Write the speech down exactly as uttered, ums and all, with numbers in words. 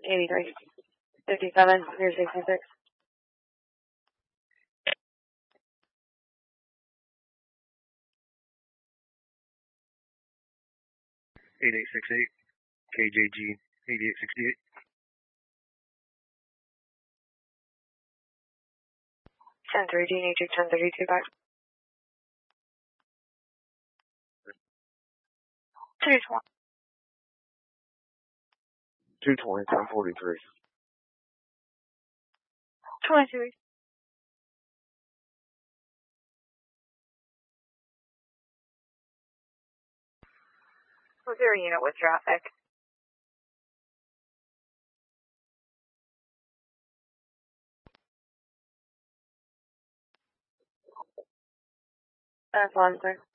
eighty-three. fifty-seven, near sixty-six. eighty-eight sixty-eight, K J G, eighty-eight sixty-eight. ten three, do you need to ten thirty-two back? two twenty. two twenty, ten forty-three. twenty-two. Was there a unit with traffic? That's one, sir.